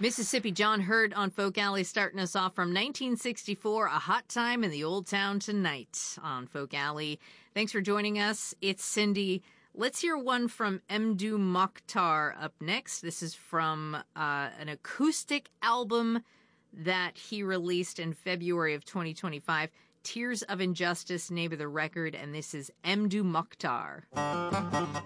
Mississippi John Hurt on Folk Alley starting us off from 1964, A Hot Time in the Old Town Tonight on Folk Alley. Thanks for joining us. It's Cindy. Let's hear one from Mdou Moctar up next. This is from an acoustic album that he released in February of 2025. Tears of Injustice, name of the record, and this is Mdou Moctar.